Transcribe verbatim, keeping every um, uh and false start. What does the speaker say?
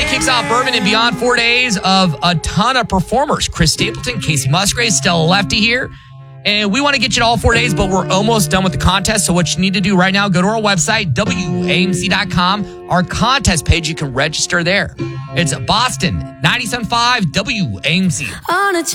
Friday kicks off Bourbon and Beyond. Four days of a ton of performers. Chris Stapleton, Casey Musgraves, Stella Lefty here. And we want to get you to all four days, but we're almost done with the contest. So what you need to do right now, go to our website, W A M C dot com. Our contest page, you can register there. It's Boston, ninety-seven point five W A M C.